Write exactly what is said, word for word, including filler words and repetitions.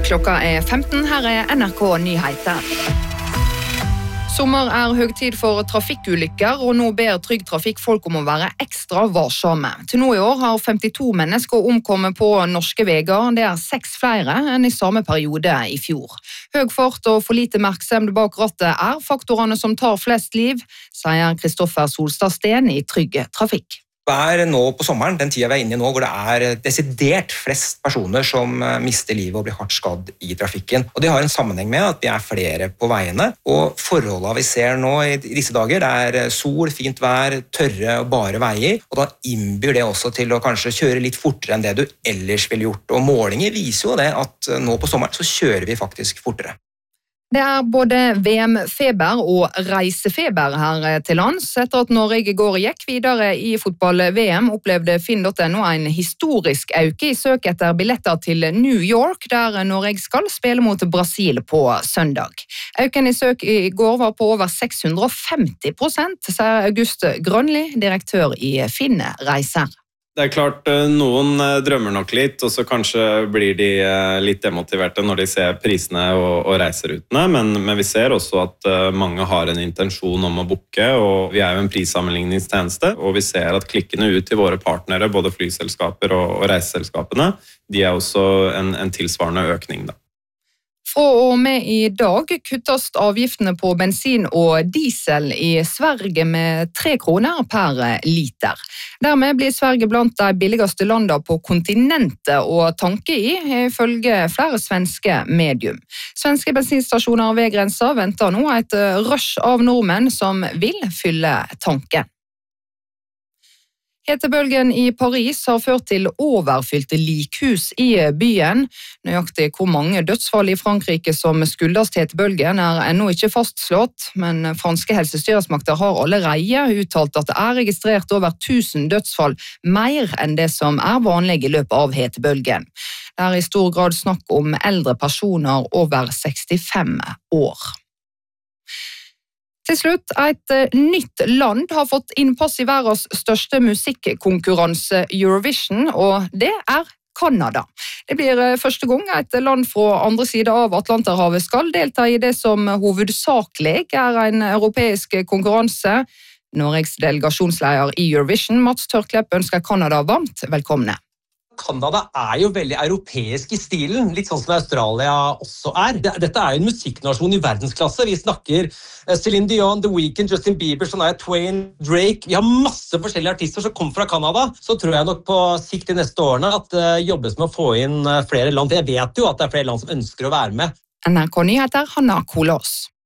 Klokka er femten, her er N R K Nyheter. Sommer er høgtid for trafikkulykker, og nå ber Trygg Trafikk folk om å være ekstra varsomme. Til nå i år har femtito mennesker omkommet på norske veger. Det er seks flere enn i samme periode i fjor. Høg fart og for lite merksemd bak rattet er faktorene som tar flest liv, sier Kristoffer Solstad Steen i Trygg Trafikk. Det er nå på sommeren, den tida vi er inne i nå, hvor det er desidert flest personer som mister livet og blir hardt skadd i trafikken. Og det har en sammenheng med at vi er flere på veiene, og forholdene vi ser nå i disse dager, det er sol, fint vær, tørre og bare veier, og da innbyr det også til å kanskje kjøre litt fortere enn det du ellers ville gjort. Og målinger viser jo det at nå på sommeren så kjører vi faktisk fortere. Det er både V M-feber og reisefeber her til lands. Etter at Norge i går gikk videre i fotball-V M, opplevde Finn punktum no en historisk øke i søk etter billetter til New York, der Norge skal spille mot Brasil på søndag. Øken i søk i går var på over seks hundre og femti prosent, sier August Grønli, direktør i Finn Reiser. Det er klart, noen drømmer nok litt, og så kanskje blir de litt demotiverte når de ser prisene og, og reiserutene, men, men vi ser også at mange har en intensjon om å booke, og vi er jo en prissammenligningstjeneste, og vi ser at klikkene ut til våre partnere, både flyselskaper og, og reiseselskapene, de er også en, en tilsvarende økning da. Fra og med i dag kuttes avgiftene på bensin og diesel i Sverige med tre kroner per liter. Dermed blir Sverige blant de billigste landene på kontinentet å tanke i, ifølge flere svenske medium. Svenske bensinstasjoner ved grensa venter nå et rush av nordmenn som vil fylle tanken. Hetebølgen i Paris har ført til overfylte likhus i byen. Nøyaktig hvor mange dødsfall i Frankrike som skyldes hetebølgen er ennå ikke fastslått, men franske helsestyresmakter har allerede uttalt at det er registrert over tusen dødsfall, mer enn det som er vanlig i løpet av hetebølgen. Det er i stor grad snakk om eldre personer over sekstifem år. Til slutt, et nytt land har fått innpass i verdens største musikkonkurranse Eurovision, og det er Kanada. Det blir første gang et land fra andre siden av Atlanterhavet skal delta i det som hovedsakelig er en europeisk konkurranse. Norges delegasjonsleder i Eurovision, Mats Tørklepp, ønsker Kanada varmt velkomne. Kanada er jo veldig europeisk i stilen, litt sånn som Australia også er. Dette er jo en musikknasjon i verdensklasse. Vi snakker Celine Dion, The Weeknd, Justin Bieber, Shania Twain, Drake. Vi har masse forskjellige artister som kommer fra Kanada. Så tror jeg nok på sikt de neste årene at det jobbes med å få inn flere land. Jeg vet jo at det er flere land som ønsker å være med. N R K Nyheter, Hanna Kolås.